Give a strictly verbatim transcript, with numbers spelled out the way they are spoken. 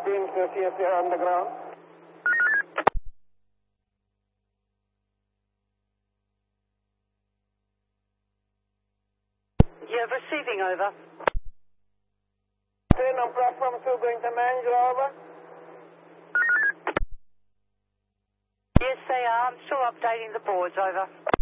Beams to C S A on the ground. Yeah, receiving, over. Train on platform two going to Mangrove, over. Yes, they are. I'm still updating the boards, over.